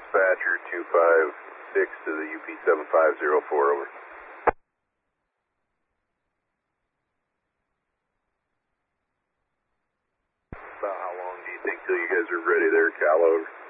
Dispatcher 256 to the UP 7504, over. About how long do you think till you guys are ready there, Cal, over?